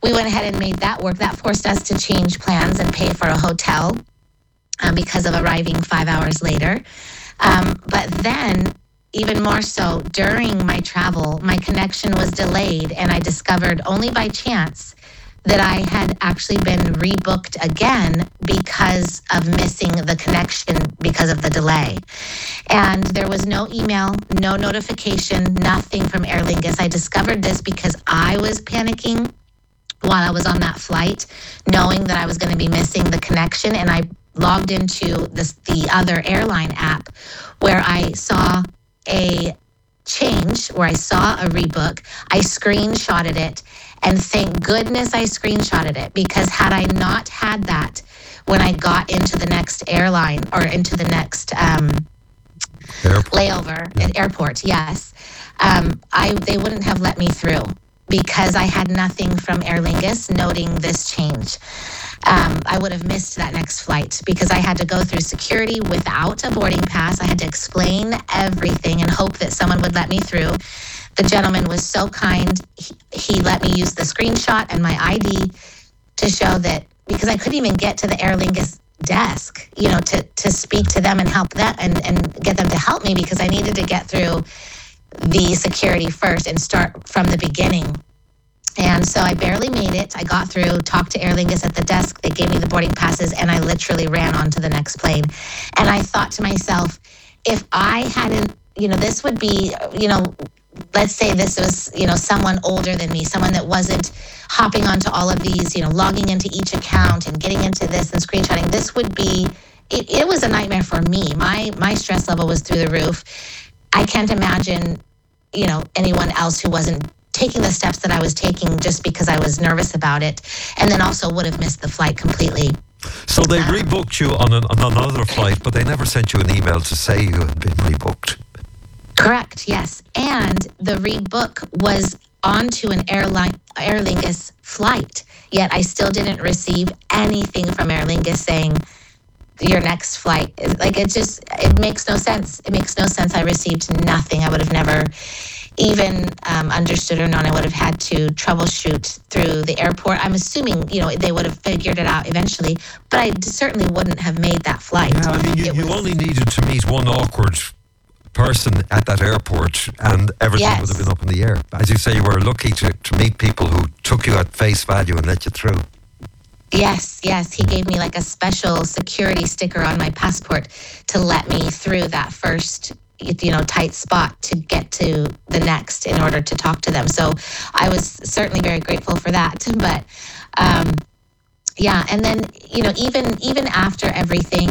we went ahead and made that work. That forced us to change plans and pay for a hotel because of arriving 5 hours later. But then, even more so, during my travel, my connection was delayed, and I discovered only by chance that I had actually been rebooked again because of missing the connection because of the delay. And there was no email, no notification, nothing from Aer Lingus. I discovered this because I was panicking while I was on that flight, knowing that I was going to be missing the connection. And I logged into the other airline app where I saw a change, where I saw a rebook. I screenshotted it, and thank goodness I screenshotted it, because had I not had that when I got into the next airline or into the next airport, yes, they wouldn't have let me through because I had nothing from Aer Lingus noting this change. I would have missed that next flight because I had to go through security without a boarding pass. I had to explain everything and hope that someone would let me through. The gentleman was so kind. He let me use the screenshot and my ID to show that, because I couldn't even get to the Aer Lingus desk, to speak to them and help them and get them to help me, because I needed to get through the security first and start from the beginning. And so I barely made it. I got through, talked to Aer Lingus at the desk. They gave me the boarding passes, and I literally ran on to the next plane. And I thought to myself, if I hadn't, this would be, let's say this was, someone older than me, someone that wasn't hopping onto all of these, logging into each account and getting into this and screenshotting. This would be, it was a nightmare for me. My stress level was through the roof. I can't imagine, anyone else who wasn't taking the steps that I was taking just because I was nervous about it, and then also would have missed the flight completely. So they rebooked you on another flight, but they never sent you an email to say you had been rebooked. Correct, yes. And the rebook was onto an Aer Lingus flight, yet I still didn't receive anything from Aer Lingus saying your next flight is it makes no sense. It makes no sense. I received nothing. I would have never even understood or known. I would have had to troubleshoot through the airport. I'm assuming, they would have figured it out eventually, but I certainly wouldn't have made that flight. Yeah, I mean, you only needed to meet one awkward person at that airport and everything would have been up in the air. As you say, you were lucky to meet people who took you at face value and let you through. Yes. He gave me like a special security sticker on my passport to let me through that first tight spot to get to the next in order to talk to them. So I was certainly very grateful for that. But and then even after everything,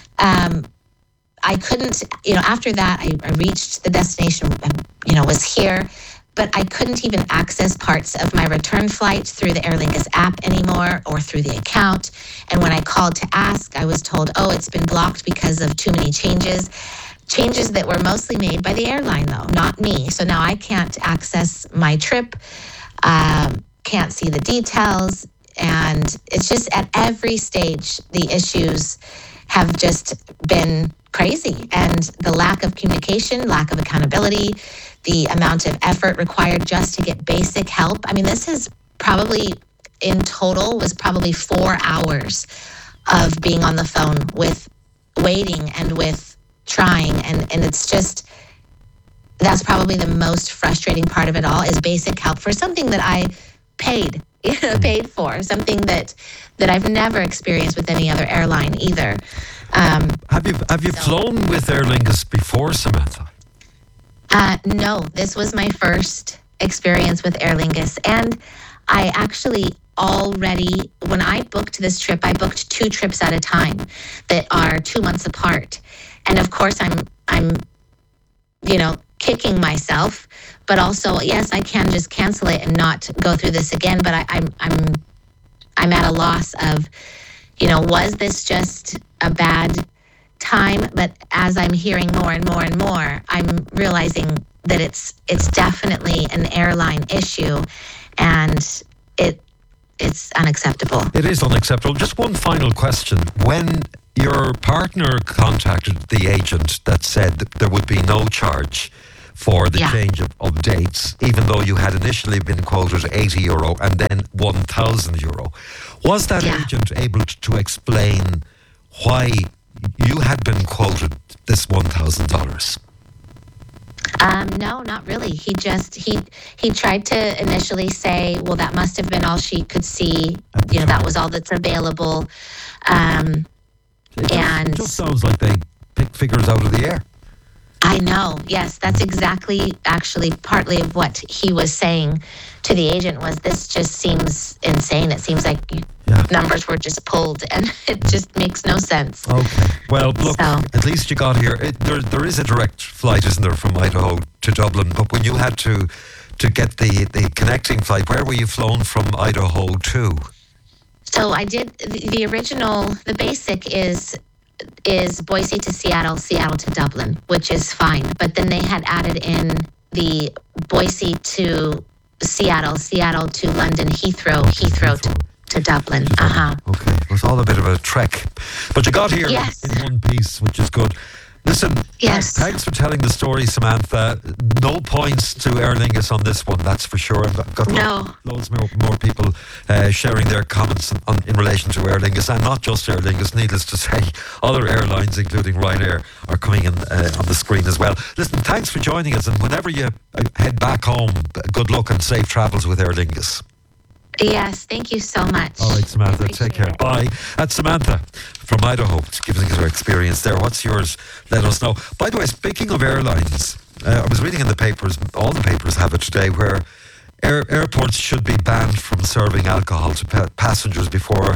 I couldn't, after that I reached the destination, was here, but I couldn't even access parts of my return flight through the Aer Lingus app anymore or through the account. And when I called to ask, I was told, it's been blocked because of too many changes that were mostly made by the airline, though, not me. So now I can't access my trip, can't see the details. And it's just at every stage, the issues have just been crazy. And the lack of communication, lack of accountability, the amount of effort required just to get basic help. I mean, this is probably, in total, was probably 4 hours of being on the phone with waiting and with trying. And it's just, that's probably the most frustrating part of it all, is basic help for something that I paid for, something that I've never experienced with any other airline either. Have you flown with Aer Lingus before, Samantha? No, this was my first experience with Aer Lingus. And I actually already, when I booked this trip, I booked 2 trips at a time that are 2 months apart. And of course, I'm kicking myself, but also, yes, I can just cancel it and not go through this again. But I'm at a loss of, was this just a bad time? But as I'm hearing more and more and more, I'm realizing that it's definitely an airline issue, and it's unacceptable. It is unacceptable. Just one final question. When your partner contacted the agent that said that there would be no charge for the change of dates, even though you had initially been quoted €80 and then €1,000. Was that agent able to explain why you had been quoted this $1,000? No, not really. He tried to initially say, well, that must have been all she could see. That was all that's available. It just sounds like they picked figures out of the air. I know. Yes, that's exactly actually partly of what he was saying to the agent was this just seems insane. It seems like numbers were just pulled and it just makes no sense. Okay. Well, look, at least you got here. There is a direct flight, isn't there, from Idaho to Dublin? But when you had to get the connecting flight, where were you flown from Idaho to? So I did the original, the basic is Boise to Seattle, Seattle to Dublin, which is fine. But then they had added in the Boise to Seattle, Seattle to London, Heathrow to Dublin. Okay, it was all a bit of a trek. But you got here in one piece, which is good. Listen, thanks for telling the story, Samantha. No points to Aer Lingus on this one, that's for sure. I've got loads more people sharing their comments in relation to Aer Lingus, and not just Aer Lingus, needless to say. Other airlines, including Ryanair, are coming in on the screen as well. Listen, thanks for joining us, and whenever you head back home, good luck and safe travels with Aer Lingus. Yes, thank you so much. All right, Samantha, take care. Bye. That's Samantha from Idaho, giving us her experience there. What's yours? Let us know. By the way, speaking of airlines, I was reading in the papers, all the papers have it today, where airports should be banned from serving alcohol to passengers before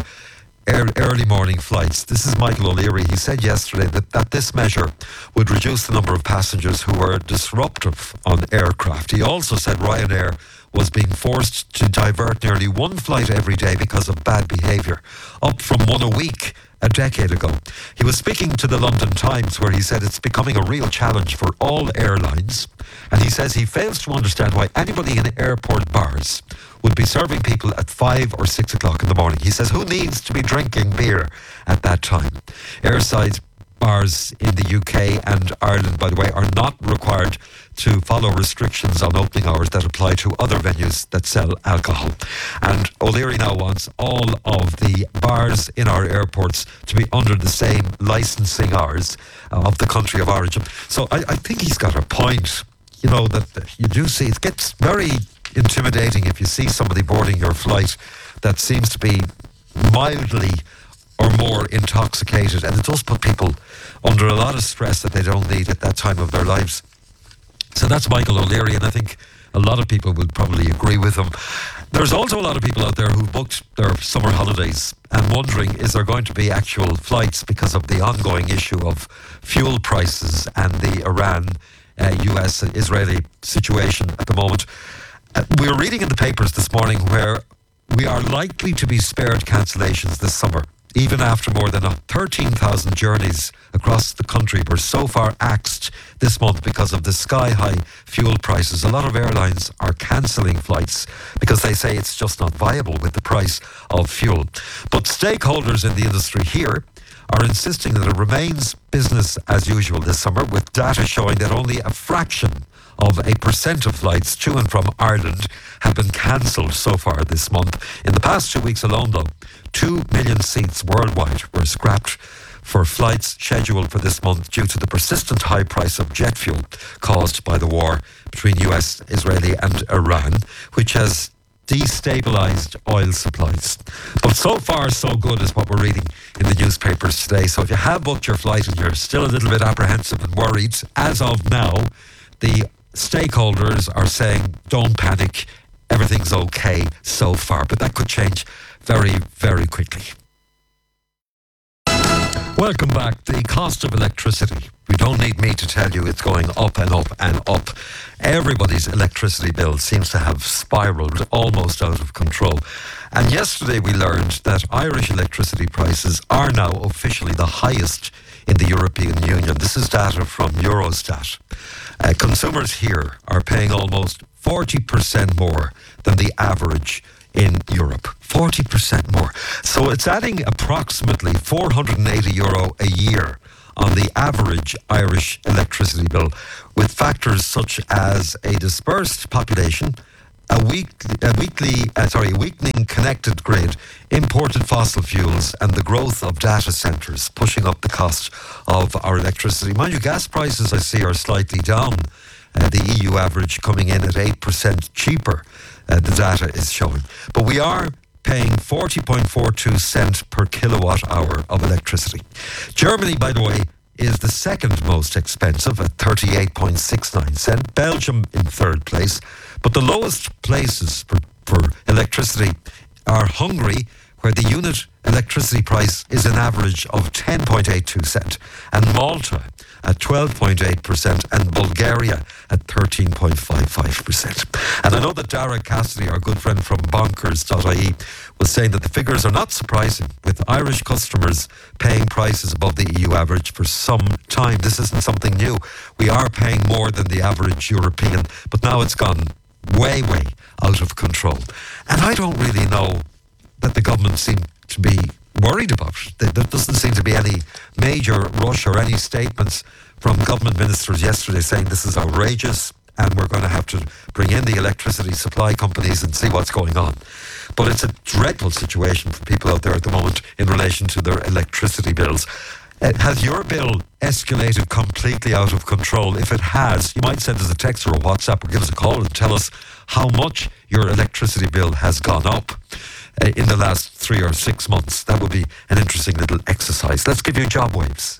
early morning flights. This is Michael O'Leary. He said yesterday that this measure would reduce the number of passengers who were disruptive on aircraft. He also said Ryanair was being forced to divert nearly one flight every day because of bad behaviour, up from one a week a decade ago. He was speaking to the London Times, where he said it's becoming a real challenge for all airlines, and he says he fails to understand why anybody in airport bars would be serving people at 5 or 6 o'clock in the morning. He says, who needs to be drinking beer at that time? Airside bars in the UK and Ireland, by the way, are not required to follow restrictions on opening hours that apply to other venues that sell alcohol. And O'Leary now wants all of the bars in our airports to be under the same licensing hours of the country of origin. So I think he's got a point, that you do see. It gets very intimidating if you see somebody boarding your flight that seems to be mildly or more intoxicated, and it does put people under a lot of stress that they don't need at that time of their lives. So that's Michael O'Leary, and I think a lot of people would probably agree with him. There's also a lot of people out there who booked their summer holidays and wondering, is there going to be actual flights because of the ongoing issue of fuel prices and the Iran-US-Israeli situation at the moment. We were reading in the papers this morning where we are likely to be spared cancellations this summer, even after more than 13,000 journeys across the country were so far axed this month because of the sky-high fuel prices. A lot of airlines are cancelling flights because they say it's just not viable with the price of fuel. But stakeholders in the industry here are insisting that it remains business as usual this summer, with data showing that only a fraction of 1% of flights to and from Ireland have been cancelled so far this month. In the past 2 weeks alone, though, 2 million seats worldwide were scrapped for flights scheduled for this month due to the persistent high price of jet fuel caused by the war between US, Israeli and Iran, which has destabilised oil supplies. But so far so good is what we're reading in the newspapers today. So if you have booked your flight and you're still a little bit apprehensive and worried, as of now, the stakeholders are saying don't panic, everything's okay so far, but that could change very, very quickly. Welcome back. The cost of electricity. You don't need me to tell you it's going up and up and up. Everybody's electricity bill seems to have spiralled almost out of control. And yesterday we learned that Irish electricity prices are now officially the highest in the European Union. This is data from Eurostat. Consumers here are paying almost 40% more than the average in Europe. 40% more. So it's adding approximately €480 a year on the average Irish electricity bill, with factors such as a dispersed population, a weakening connected grid, imported fossil fuels, and the growth of data centres pushing up the cost of our electricity. Mind you, gas prices I see are slightly down. The EU average coming in at 8% cheaper, the data is showing. But we are paying 40.42 cents per kilowatt hour of electricity. Germany, by the way, is the second most expensive at 38.69 cents. Belgium in third place. But the lowest places for electricity are Hungary, where the unit electricity price is an average of 10.82 cents, and Malta at 12.8%, and Bulgaria at 13.55%. And I know that Dara Cassidy, our good friend from bonkers.ie, was saying that the figures are not surprising, with Irish customers paying prices above the EU average for some time. This isn't something new. We are paying more than the average European, but now it's gone way out of control. And I don't really know that the government seem to be worried about it. There doesn't seem to be any major rush or any statements from government ministers yesterday saying this is outrageous and we're going to have to bring in the electricity supply companies and see what's going on. But it's a dreadful situation for people out there at the moment in relation to their electricity bills. Has your bill escalated completely out of control? If it has, you might send us a text or a WhatsApp or give us a call and tell us how much your electricity bill has gone up in the last 3 or 6 months. That would be an interesting little exercise. Let's give you Job Waves.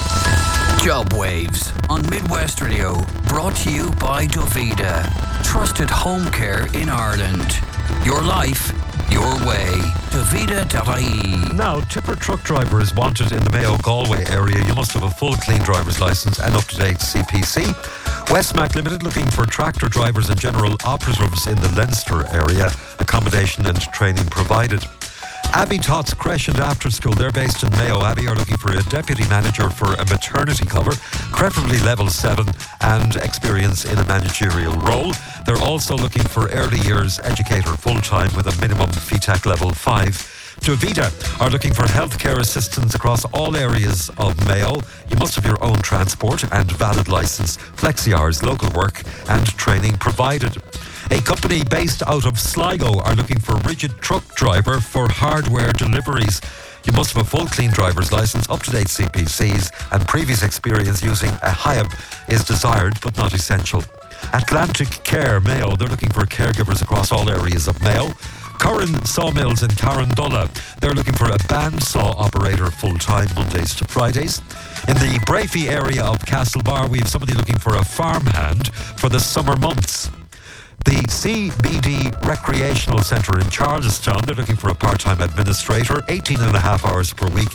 Job Waves on Midwest Radio, brought to you by Dovida, trusted home care in Ireland. Your life, your way. Dovida.ie. Now, tipper truck driver is wanted in the Mayo Galway area. You must have a full clean driver's licence and up-to-date CPC. Westmac Limited looking for tractor drivers and general operatives in the Leinster area. Accommodation and training provided. Abbey Tots Creche and After School, they're based in Mayo Abbey, are looking for a deputy manager for a maternity cover, preferably level 7 and experience in a managerial role. They're also looking for early years educator full-time with a minimum FETAC level 5. Dovida are looking for healthcare assistants across all areas of Mayo. You must have your own transport and valid licence, flexi hours, local work and training provided. A company based out of Sligo are looking for a rigid truck driver for hardware deliveries. You must have a full clean driver's licence, up-to-date CPCs and previous experience using a HIAB is desired but not essential. Atlantic Care Mayo, they're looking for caregivers across all areas of Mayo. Curran Sawmills in Carandola, they're looking for a bandsaw operator full-time Mondays to Fridays. In the Brafey area of Castlebar, we have somebody looking for a farmhand for the summer months. The CBD Recreational Centre in Charlestown, they're looking for a part-time administrator, 18 and a half hours per week.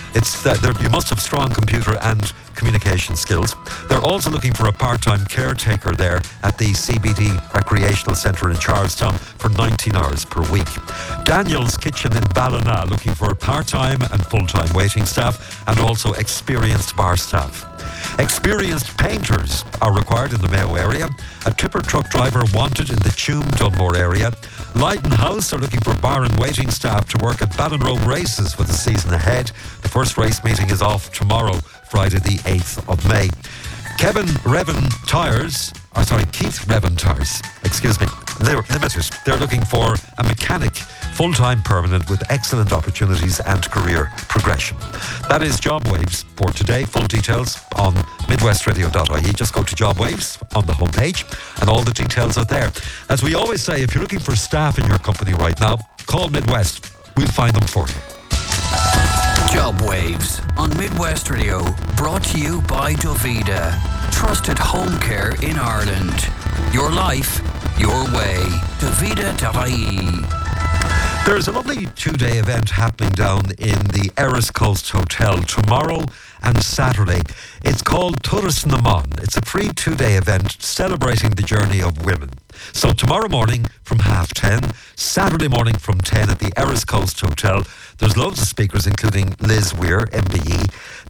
You must have strong computer and communication skills. They're also looking for a part-time caretaker there at the CBD Recreational Centre in Charlestown for 19 hours per week. Daniel's Kitchen in Ballina, looking for part-time and full-time waiting staff and also experienced bar staff. Experienced painters are required in the Mayo area. A tipper truck driver wanted in the Tuam Dunmore area. Leighton House are looking for bar and waiting staff to work at Ballinrobe races for the season ahead. The first race meeting is off tomorrow, Friday the 8th of May. Keith Revan Tires, Limited. They're looking for a mechanic, full-time permanent with excellent opportunities and career progression. That is Job Waves for today. Full details on midwestradio.ie. Just go to Job Waves on the homepage and all the details are there. As we always say, if you're looking for staff in your company right now, call Midwest. We'll find them for you. Job Waves on Midwest Radio, brought to you by Dovida, trusted home care in Ireland. Your life, your way. Dovida.ie. There's a lovely 2-day event happening down in the Erris Coast Hotel tomorrow and Saturday. It's called Turas na Mon. It's a free 2-day event celebrating the journey of women. So tomorrow morning from 10:30, Saturday morning from 10 at the Erris Coast Hotel. There's loads of speakers, including Liz Weir, MBE.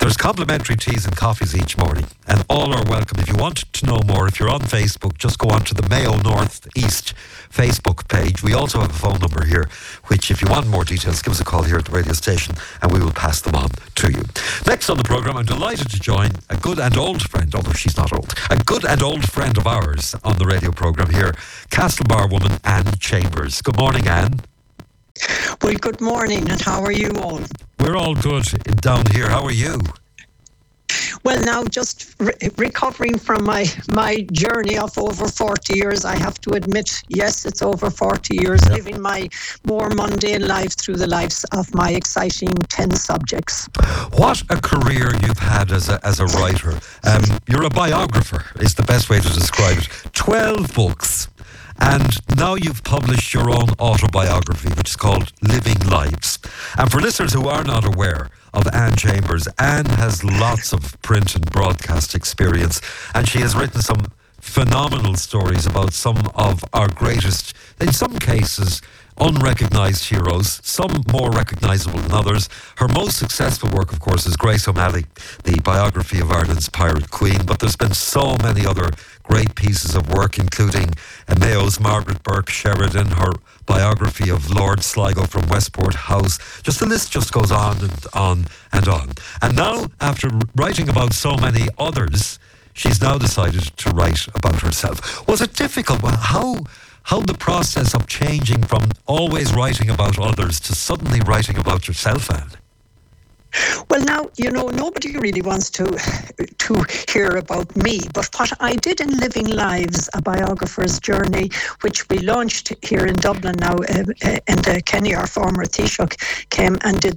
There's complimentary teas and coffees each morning, and all are welcome. If you want to know more, if you're on Facebook, just go on to the Mayo North East Facebook page. We also have a phone number here, which if you want more details, give us a call here at the radio station and we will pass them on to you. Next on the programme, I'm delighted to join a good and old friend, although she's not old, a good and old friend of ours on the radio programme here, Castlebar woman Anne Chambers. Good morning, Anne. Well, good morning, and how are you all? We're all good down here. How are you? Well, now just recovering from my journey of over 40 years, I have to admit, yes, it's over 40 years, living my more mundane life through the lives of my exciting 10 subjects. What a career you've had as a writer. You're a biographer, is the best way to describe it. 12 books. And now you've published your own autobiography, which is called Living Lives. And for listeners who are not aware of Anne Chambers, Anne has lots of print and broadcast experience, and she has written some phenomenal stories about some of our greatest, in some cases, unrecognised heroes, some more recognisable than others. Her most successful work, of course, is Grace O'Malley, the biography of Ireland's Pirate Queen, but there's been so many other great pieces of work, including Mayo's Margaret Burke Sheridan, her biography of Lord Sligo from Westport House. Just the list just goes on and on and on. And now, after writing about so many others, she's now decided to write about herself. Was it difficult? How the process of changing from always writing about others to suddenly writing about yourself, Anne? Well, now, nobody really wants to hear about me, but what I did in Living Lives, a biographer's journey, which we launched here in Dublin now, and Kenny, our former Taoiseach, came and did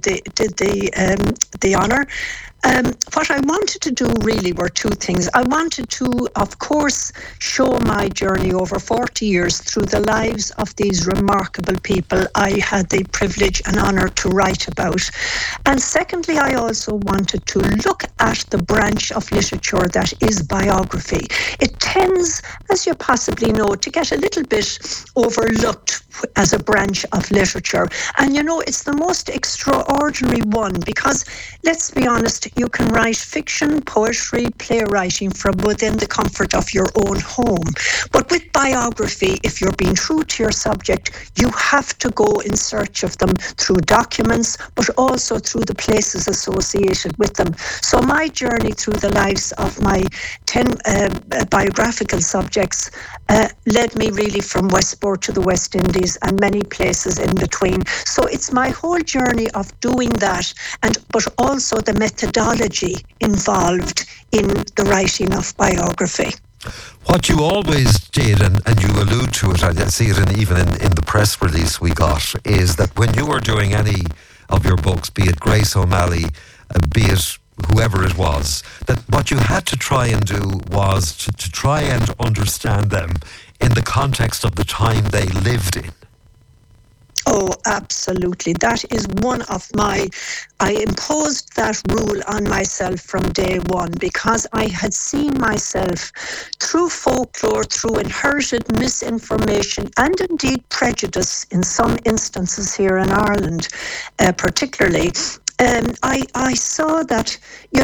the honour. What I wanted to do really were two things. I wanted to, of course, show my journey over 40 years through the lives of these remarkable people I had the privilege and honour to write about. And secondly, I also wanted to look at the branch of literature that is biography. It tends, as you possibly know, to get a little bit overlooked as a branch of literature. And it's the most extraordinary one because, let's be honest, you can write fiction, poetry, playwriting from within the comfort of your own home. But with biography, if you're being true to your subject, you have to go in search of them through documents, but also through the places associated with them. So my journey through the lives of my 10 biographical subjects led me really from Westport to the West Indies and many places in between. So it's my whole journey of doing that, but also the methodology involved in the writing of biography. What you always did, and you allude to it, I see it even in the press release we got, is that when you were doing any of your books, be it Grace O'Malley, be it whoever it was, that what you had to try and do was to try and understand them in the context of the time they lived in. Oh, absolutely. That is one of I imposed that rule on myself from day one because I had seen myself through folklore, through inherited misinformation and indeed prejudice in some instances here in Ireland, particularly. I saw that,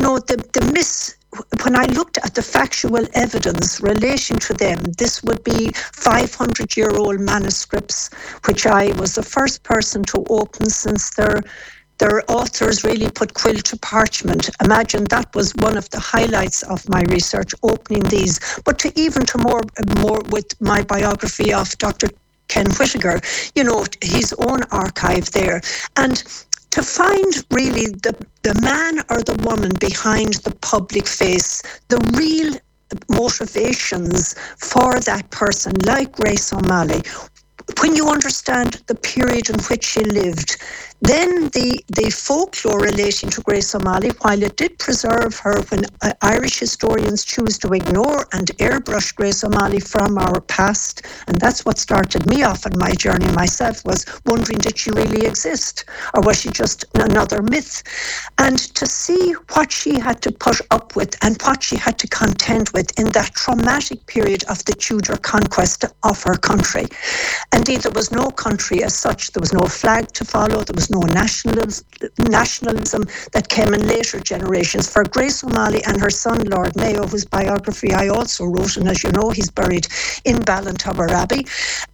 when I looked at the factual evidence relating to them, this would be 500-year-old manuscripts, which I was the first person to open since their authors really put quill to parchment. Imagine that was one of the highlights of my research, opening these. But to more with my biography of Dr. Ken Whittaker, his own archive there. And to find really the man or the woman behind the public face, the real motivations for that person, like Grace O'Malley, when you understand the period in which she lived, then the folklore relating to Grace O'Malley, while it did preserve her when Irish historians choose to ignore and airbrush Grace O'Malley from our past, and that's what started me off on my journey myself, was wondering, did she really exist? Or was she just another myth? And to see what she had to put up with and what she had to contend with in that traumatic period of the Tudor conquest of her country. Indeed, there was no country as such. There was no flag to follow. There was no nationalism that came in later generations. For Grace O'Malley and her son, Lord Mayo, whose biography I also wrote, and as you know, he's buried in Ballintower Abbey.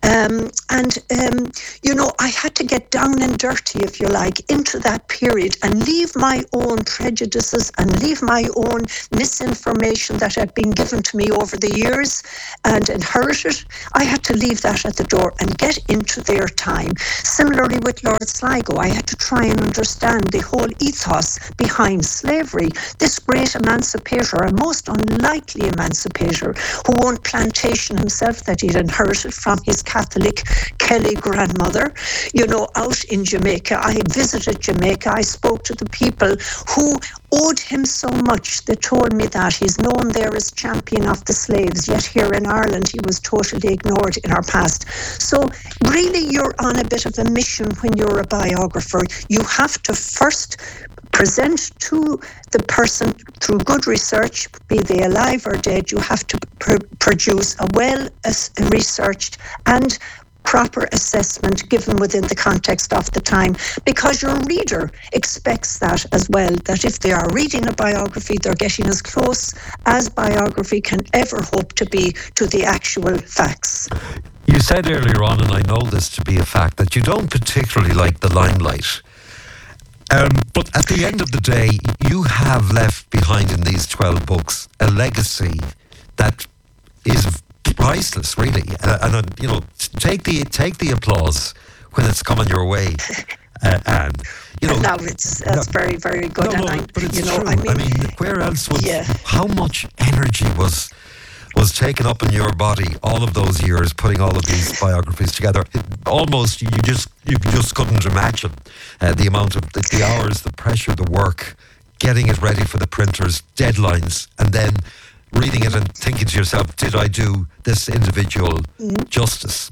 I had to get down and dirty, if you like, into that period and leave my own prejudices and leave my own misinformation that had been given to me over the years and inherited. I had to leave that at the door and get into their time. Similarly with Lord Sligo, I had to try and understand the whole ethos behind slavery. This great emancipator, a most unlikely emancipator, who owned plantation himself that he'd inherited from his Catholic Kelly grandmother, out in Jamaica. I visited Jamaica. I spoke to the people who owed him so much. They told me that he's known there as champion of the slaves, yet here in Ireland he was totally ignored in our past. So really you're on a bit of a mission when you're a biographer. You have to first present to the person through good research, be they alive or dead. You have to produce a well-researched and proper assessment given within the context of the time, because your reader expects that as well, that if they are reading a biography, they're getting as close as biography can ever hope to be to the actual facts. You said earlier on, and I know this to be a fact, that you don't particularly like the limelight. But at the end of the day, you have left behind in these 12 books a legacy that is priceless, really. Take the applause when it's coming your way. That's very, very good. But it's true. Where else would? Yeah. How much energy was taken up in your body all of those years putting all of these biographies together? Almost, you just couldn't imagine the amount of the hours, the pressure, the work, getting it ready for the printers, deadlines, and then reading it and thinking to yourself, did I do this individual justice?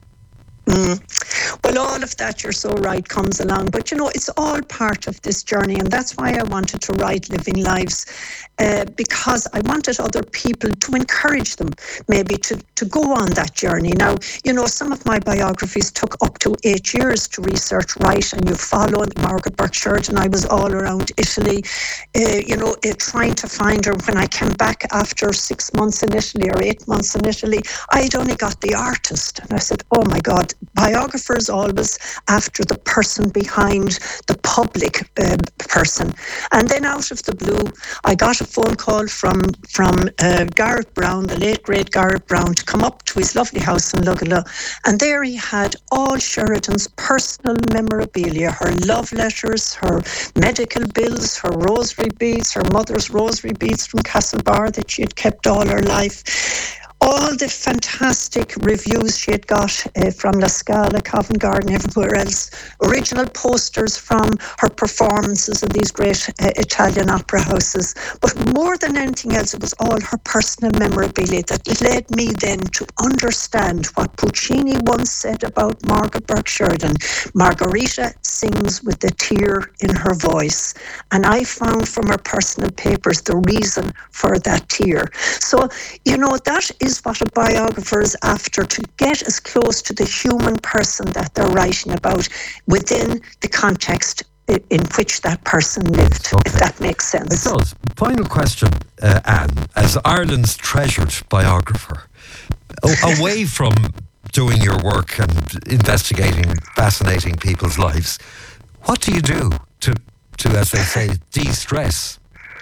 Well, all of that, you're so right, comes along. But, it's all part of this journey. And that's why I wanted to write Living Lives, because I wanted other people to encourage them maybe to go on that journey. Now, some of my biographies took up to 8 years to research, write, and you followed Margaret Burke-Sheridan. I was all around Italy, trying to find her. When I came back after 6 months in Italy or 8 months in Italy, I'd only got the artist. And I said, oh my God, biographers always after the person behind the public person. And then out of the blue, I got a phone call from Garrett Brown, the late great Garrett Brown, to come up to his lovely house in Lugala. And there he had all Sheridan's personal memorabilia, her love letters, her medical bills, her rosary beads, her mother's rosary beads from Castlebar that she had kept all her life. All the fantastic reviews she had got from La Scala, Covent Garden, everywhere else. Original posters from her performances in these great Italian opera houses. But more than anything else, it was all her personal memorabilia that led me then to understand what Puccini once said about Margaret Burke-Sheridan. Margarita sings with a tear in her voice. And I found from her personal papers the reason for that tear. So, that is what a biographer is after, to get as close to the human person that they're writing about within the context in which that person lived, if that makes sense. It does. Final question, Anne, as Ireland's treasured biographer, away from doing your work and investigating fascinating people's lives, what do you do to as they say, de-stress?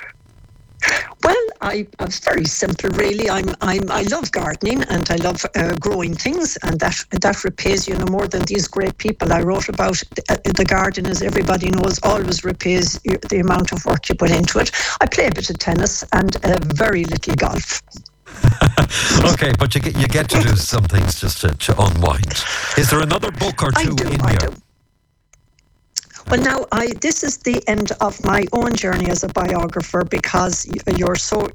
Well, it's very simple, really. I love gardening and I love growing things, and that repays more than these great people I wrote about. The garden, as everybody knows, always repays the amount of work you put into it. I play a bit of tennis and very little golf. Okay, but you get to do some things just to unwind. Is there another book or two in here? I do. Well, now this is the end of my own journey as a biographer, because you're so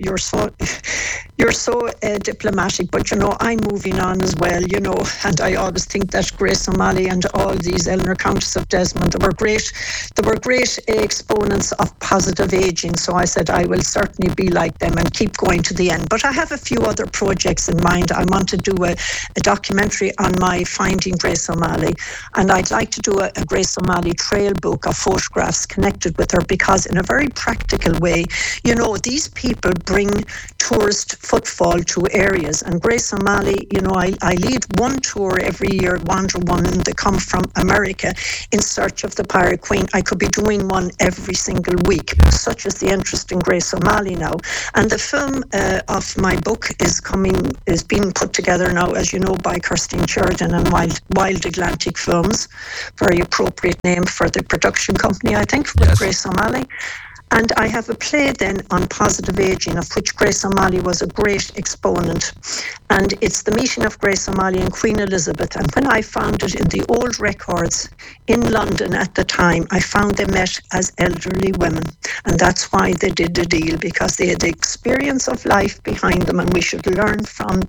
diplomatic. But I'm moving on as well. And I always think that Grace O'Malley and all these Eleanor Countess of Desmond, they were great exponents of positive aging. So I said I will certainly be like them and keep going to the end. But I have a few other projects in mind. I want to do a documentary on my Finding Grace O'Malley, and I'd like to do a Grace O'Malley trail book of photographs connected with her, because in a very practical way, these people bring tourist footfall to areas. And Grace O'Malley, I lead one tour every year, Wander One, and they come from America in search of the Pirate Queen. I could be doing one every single week. Such is the interest in Grace O'Malley now. And the film of my book is being put together now, as you know, by Kirsty Sheridan and Wild Atlantic Films. Very appropriate name for the production company, I think, with Grace O'Malley. And I have a play then on positive ageing, of which Grace O'Malley was a great exponent. And it's the meeting of Grace O'Malley and Queen Elizabeth. And when I found it in the old records in London at the time, I found they met as elderly women. And that's why they did the deal, because they had the experience of life behind them, and we should learn from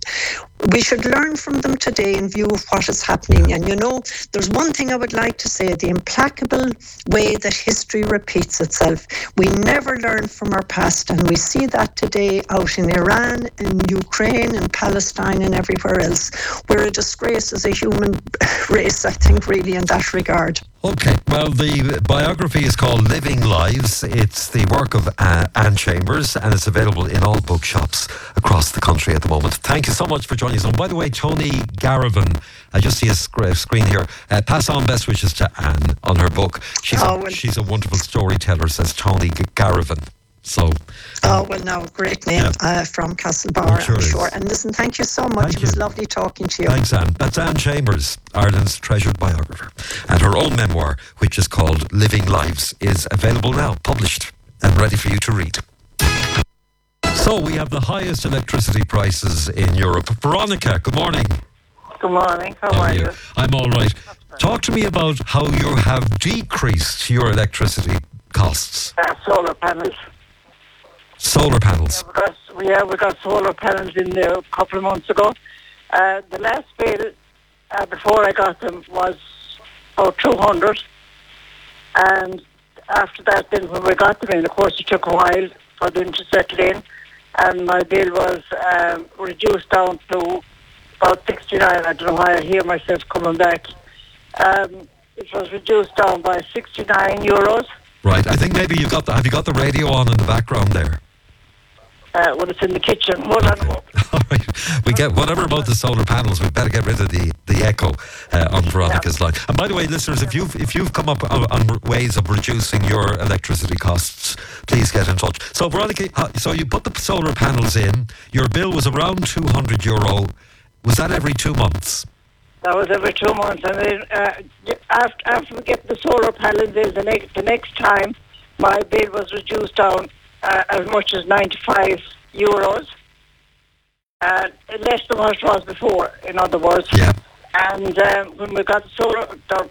them today in view of what is happening. And there's one thing I would like to say: the implacable way that history repeats itself. We never learn from our past, and we see that today out in Iran, in Ukraine, in Palestine, and everywhere else. We're a disgrace as a human race, I think, really, in that regard. Okay, well, the biography is called Living Lives. It's the work of Anne Chambers, and it's available in all bookshops across the country at the moment. Thank you so much for joining us. And by the way, Tony Garrivan, I just see a screen here. Pass on best wishes to Anne on her book. She's a wonderful storyteller, says Tony Garrivan. So, great name from Castlebar, I'm sure. And listen, thank you so much. It was lovely talking to you. Thanks, Anne. That's Anne Chambers, Ireland's treasured biographer. And her own memoir, which is called Living Lives, is available now, published and ready for you to read. So we have the highest electricity prices in Europe. Veronica, good morning. Good morning. How are you? I'm all right. Talk to me about how you have decreased your electricity costs. Solar panels. Solar panels. We got solar panels in there a couple of months ago. The last bill before I got them was about 200, and after that, then when we got them in, of course, it took a while for them to settle in, and my bill was reduced down to about 69. I don't know why I hear myself coming back. It was reduced down by 69 euros. Right. I think maybe have you got the radio on in the background there? Well, it's in the kitchen. Hold on. All right. We get whatever about the solar panels. We better get rid of the echo on Veronica's line. And by the way, listeners, if you've come up on ways of reducing your electricity costs, please get in touch. So Veronica, so you put the solar panels in. Your bill was around €200. Was that every 2 months? That was every 2 months, and then after we get the solar panels in, the next time, my bill was reduced down as much as 95 euros, less than what it was before, in other words. Yeah. And when we got the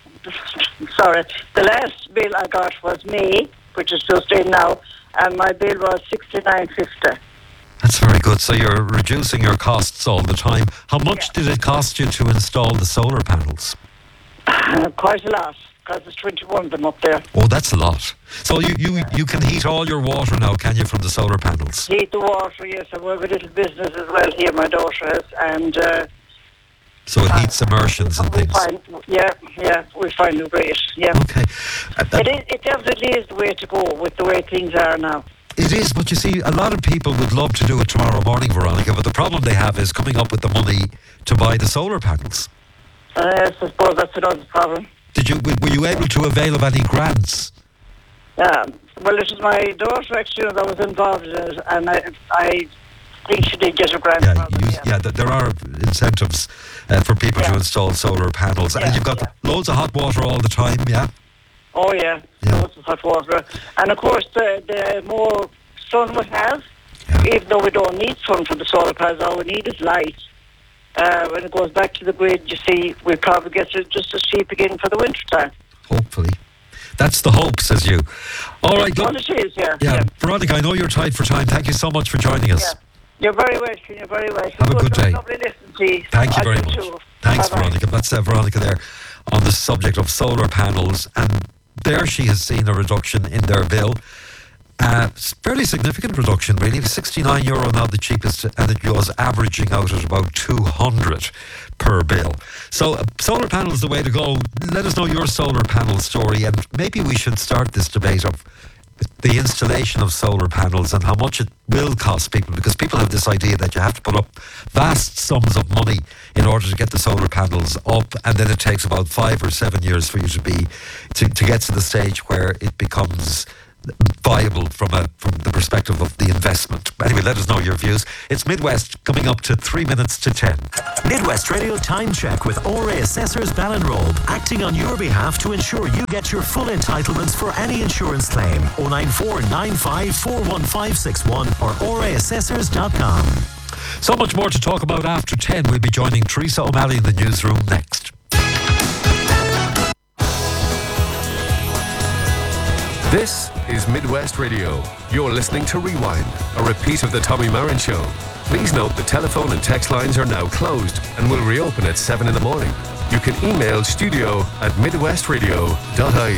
last bill I got was May, which is just in now, and my bill was 69.50. That's very good. So you're reducing your costs all the time. How much did it cost you to install the solar panels? Quite a lot, because there's 21 of them up there. Oh, that's a lot. So you can heat all your water now, can you, from the solar panels? Heat the water, yes. And we have a little business as well here, my daughter has. And so it heats immersions and things. We find it great. Yeah. Okay. It definitely is the way to go with the way things are now. It is, but you see, a lot of people would love to do it tomorrow morning, Veronica, but the problem they have is coming up with the money to buy the solar panels. I suppose that's another problem. Were you able to avail of any grants? Well, it was my daughter actually that was involved in it, and I think she did get a grant. There are incentives for people to install solar panels, and you've got loads of hot water all the time, yeah? Oh yeah, lots of hot water. And of course, the more sun we have, even though we don't need sun for the solar panels, all we need is light. When it goes back to the grid, you see, we probably get it just as cheap again for the winter time. Hopefully. That's the hope, says you. All right, Well, look. it is, yeah. Yeah, Veronica, I know you're tight for time. Thank you so much for joining us. Yeah. You're very welcome. You're very welcome. Have a good day. Lovely listening to you. Thank you I very do much. too. Thanks, Bye-bye. Veronica. That's Veronica there on the subject of solar panels. And there she has seen a reduction in their bill. Fairly significant reduction, really. €69 now the cheapest, and it was averaging out at about 200 per bill. So solar panels the way to go. Let us know your solar panel story, and maybe we should start this debate of the installation of solar panels and how much it will cost people, because people have this idea that you have to put up vast sums of money in order to get the solar panels up, and then it takes about 5 or 7 years for you to get to the stage where it becomes viable from the perspective of the investment. Anyway, let us know your views. It's Midwest coming up to 3 minutes to 10. Midwest Radio Time Check with ORA Assessors Ballinrobe, acting on your behalf to ensure you get your full entitlements for any insurance claim. 094 95 41561 or oraassessors.com. So much more to talk about after 10. We'll be joining Teresa O'Malley in the newsroom next. This is Midwest Radio. You're listening to Rewind, a repeat of the Tommy Marin Show. Please note the telephone and text lines are now closed and will reopen at 7 in the morning. You can email studio@midwestradio.ie.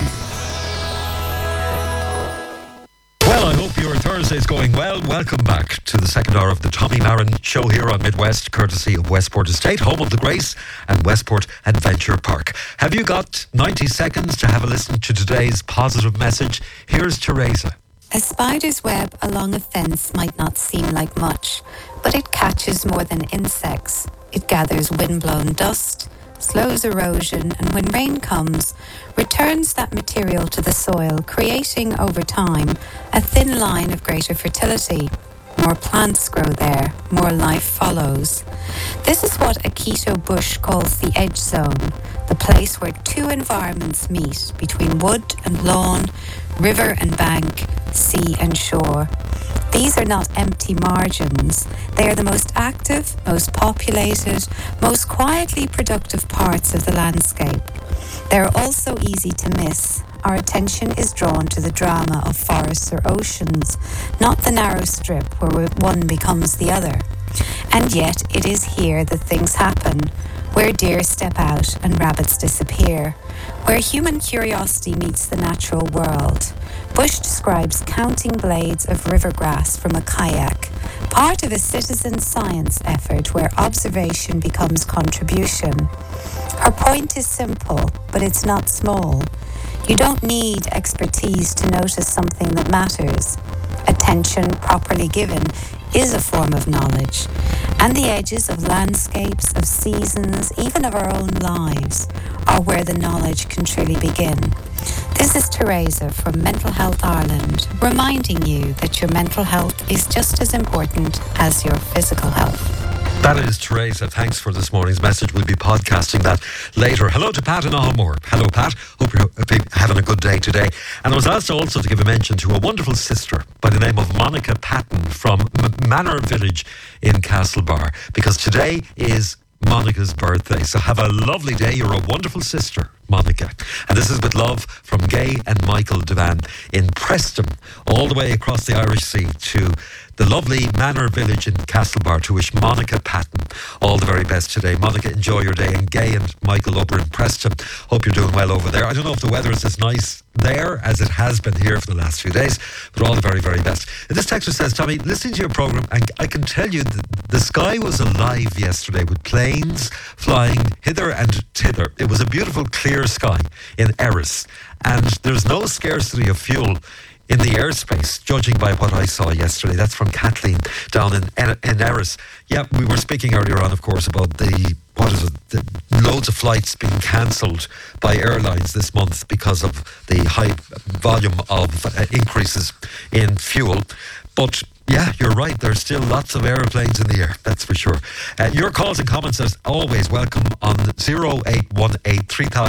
Well, I hope your Thursday's going well. Welcome back to the second hour of the Tommy Marin Show here on Midwest, courtesy of Westport Estate, home of the Grace and Westport Adventure Park. Have you got 90 seconds to have a listen to today's positive message? Here's Teresa. A spider's web along a fence might not seem like much, but it catches more than insects. It gathers windblown dust, slows erosion, and when rain comes, returns that material to the soil, creating over time a thin line of greater fertility. More plants grow there, more life follows. This is what Akito Bush calls the edge zone, the place where two environments meet between wood and lawn, river and bank, sea and shore. These are not empty margins. They are the most active, most populated, most quietly productive parts of the landscape. They are also easy to miss. Our attention is drawn to the drama of forests or oceans, not the narrow strip where one becomes the other. And yet it is here that things happen, where deer step out and rabbits disappear, where human curiosity meets the natural world. Bush describes counting blades of rivergrass from a kayak, part of a citizen science effort where observation becomes contribution. Her point is simple, but it's not small. You don't need expertise to notice something that matters. Attention properly given is a form of knowledge, and the edges of landscapes, of seasons, even of our own lives, are where the knowledge can truly begin. This is Teresa from Mental Health Ireland, reminding you that your mental health is just as important as your physical health. That is Teresa. Thanks for this morning's message. We'll be podcasting that later. Hello to Pat in Ahmore. Hello, Pat. Hope you're having a good day today. And I was asked also to give a mention to a wonderful sister by the name of Monica Patton from Manor Village in Castlebar, because today is Monica's birthday. So have a lovely day. You're a wonderful sister, Monica. And this is with love from Gay and Michael Devan in Preston, all the way across the Irish Sea to the lovely Manor Village in Castlebar, to wish Monica Patton all the very best today. Monica, enjoy your day. And Gay and Michael over in Preston, hope you're doing well over there. I don't know if the weather is as nice there as it has been here for the last few days, but all the very, very best. And this texter says, Tommy, listening to your programme, and I can tell you that the sky was alive yesterday with planes flying hither and thither. It was a beautiful, clear sky in Erris, and there's no scarcity of fuel in the airspace, judging by what I saw yesterday. That's from Kathleen down in Erris. Yeah, we were speaking earlier on, of course, about the loads of flights being cancelled by airlines this month because of the high volume of increases in fuel. But Yeah, you're right. There's still lots of aeroplanes in the air, that's for sure. Your calls and comments, as always, welcome on 0818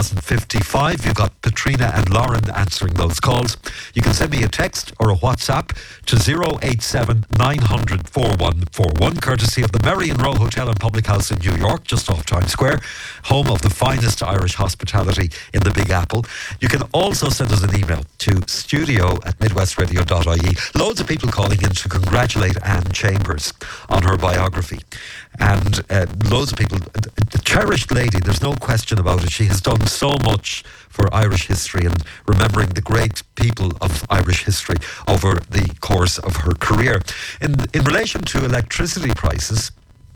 3055. You've got Patrina and Lauren answering those calls. You can send me a text or a WhatsApp to 087 900 4141, courtesy of the Merrion Row Hotel and Public House in New York, just off Times Square, home of the finest Irish hospitality in the Big Apple. You can also send us an email to studio@midwestradio.ie. Loads of people calling in to congratulate Anne Chambers on her biography. And loads of people, the cherished lady, there's no question about it. She has done so much for Irish history and remembering the great people of Irish history over the course of her career. In relation to electricity prices,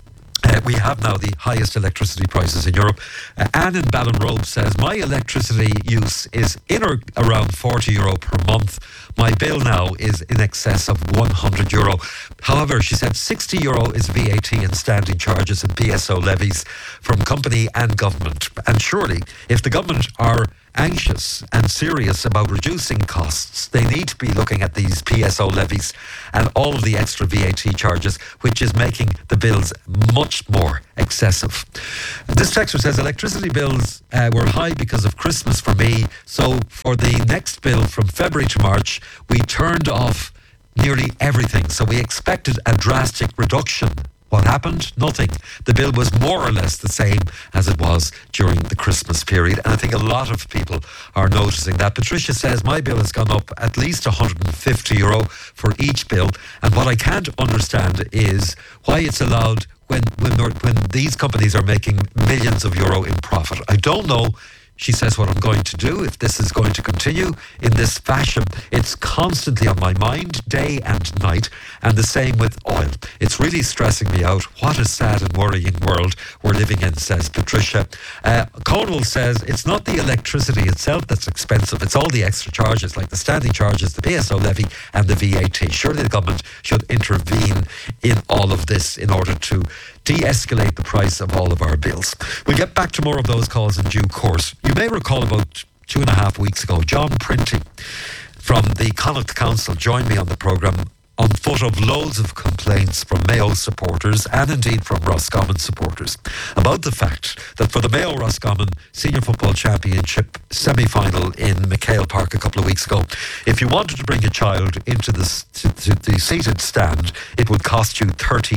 we have now the highest electricity prices in Europe. Anne in Ballinrobe says, my electricity use is in or around €40 per month. My bill now is in excess of €100. However, she said €60 is VAT and standing charges and PSO levies from company and government. And surely, if the government are anxious and serious about reducing costs, they need to be looking at these PSO levies and all of the extra VAT charges, which is making the bills much more excessive. This texter says, electricity bills were high because of Christmas for me, so for the next bill from February to March, we turned off nearly everything, so we expected a drastic reduction. What happened? Nothing. The bill was more or less the same as it was during the Christmas period. And I think a lot of people are noticing that. Patricia says, my bill has gone up at least €150 for each bill. And what I can't understand is why it's allowed when these companies are making millions of euro in profit. I don't know. She says, what I'm going to do, if this is going to continue in this fashion, it's constantly on my mind, day and night, and the same with oil. It's really stressing me out. What a sad and worrying world we're living in, says Patricia. Conal says, it's not the electricity itself that's expensive, it's all the extra charges, like the standing charges, the PSO levy, and the VAT. Surely the government should intervene in all of this in order to de-escalate the price of all of our bills. We'll get back to more of those calls in due course. You may recall about 2.5 weeks ago, John Printing from the Connacht Council joined me on the programme on foot of loads of complaints from Mayo supporters and indeed from Roscommon supporters about the fact that for the Mayo Roscommon Senior Football Championship semi-final in McHale Park a couple of weeks ago, if you wanted to bring a child into the seated stand, it would cost you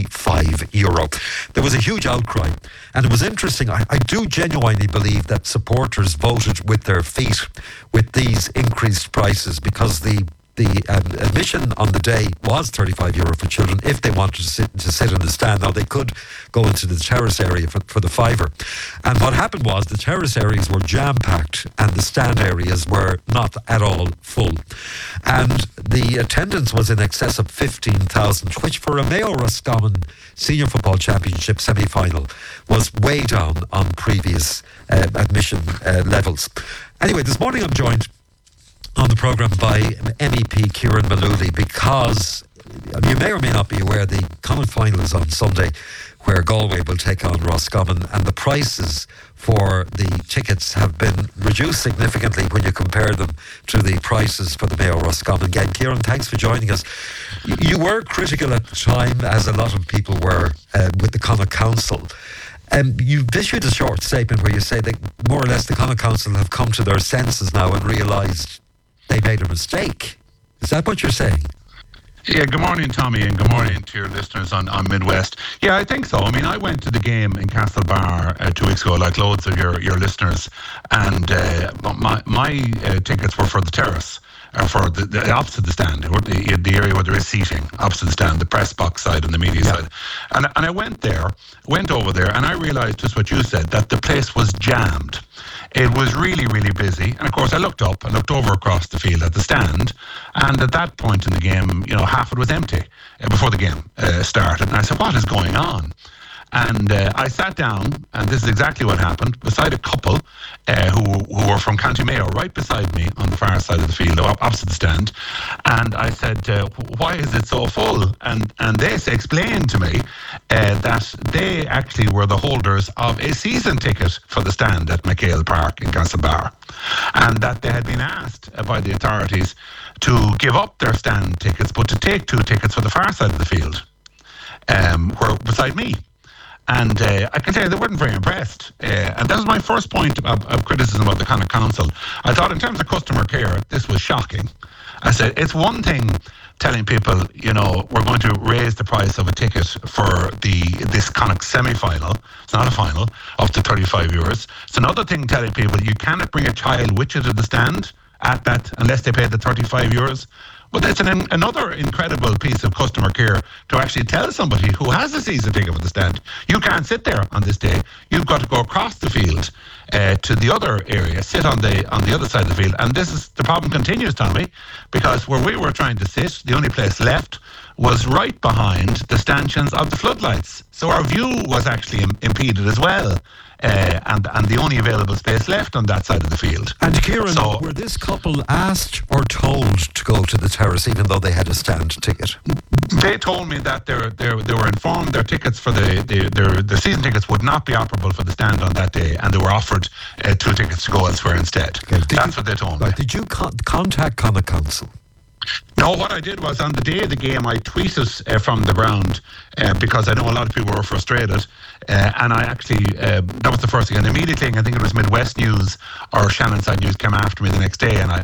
€35. There was a huge outcry, and it was interesting. I do genuinely believe that supporters voted with their feet with these increased prices, because the admission on the day was €35 for children if they wanted to sit in the stand. Now, they could go into the terrace area for the fiver. And what happened was the terrace areas were jam-packed and the stand areas were not at all full. And the attendance was in excess of 15,000, which for a Mayo Roscommon Senior Football Championship semi-final was way down on previous admission levels. Anyway, this morning I'm joined on the programme by MEP Kieran Mullooly, because you may or may not be aware the common final is on Sunday, where Galway will take on Roscommon, and the prices for the tickets have been reduced significantly when you compare them to the prices for the Mayo Roscommon game. Kieran, thanks for joining us. You were critical at the time, as a lot of people were, with the Connacht Council. You've issued a short statement where you say that more or less the Connacht Council have come to their senses now and realised they made a mistake. Is that what you're saying? Yeah, good morning, Tommy, and good morning to your listeners on Midwest. Yeah, I think so. I mean, I went to the game in Castlebar 2 weeks ago, like loads of your listeners, and my tickets were for the terrace, or for the opposite the stand, the area where there is seating, opposite the stand, the press box side and the media side. And I went over there, and I realised just what you said, that the place was jammed. It was really, really busy. And of course, I looked over across the field at the stand. And at that point in the game, half it was empty before the game started. And I said, what is going on? And I sat down, and this is exactly what happened, beside a couple who were from County Mayo, right beside me on the far side of the field, opposite the stand. And I said, why is it so full? And they explained to me that they actually were the holders of a season ticket for the stand at McHale Park in Castlebar, and that they had been asked by the authorities to give up their stand tickets, but to take 2 tickets for the far side of the field, were beside me. And I can tell you they weren't very impressed. And that was my first point of criticism of the Connacht Council. I thought in terms of customer care, this was shocking. I said, it's one thing telling people, you know, we're going to raise the price of a ticket for this Connacht semi-final, it's not a final, up to €35. It's another thing telling people you cannot bring a child with you to the stand at that unless they pay the €35. But that's another incredible piece of customer care to actually tell somebody who has a season ticket for the stand, you can't sit there on this day. You've got to go across the field to the other area, sit on the other side of the field. And the problem continues, Tommy, because where we were trying to sit, the only place left was right behind the stanchions of the floodlights. So our view was actually impeded as well. And the only available space left on that side of the field. And Kieran, were this couple asked or told to go to the terrace even though they had a stand ticket? They told me that they were informed their tickets for the season tickets would not be operable for the stand on that day, and they were offered 2 tickets to go elsewhere instead. Okay. That's what they told me. Did you contact Connacht Council? No, what I did was on the day of the game, I tweeted from the ground because I know a lot of people were frustrated. And I actually, that was the first thing. And immediately, I think it was Midwest News or Shannonside News came after me the next day. And I